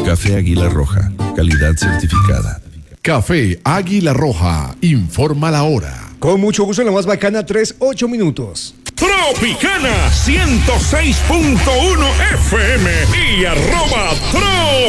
Café Águila Roja, calidad certificada. Café Águila Roja, informa la hora. Con mucho gusto en la más bacana, 3:08 minutos. Tropicana 106.1 FM y @Trop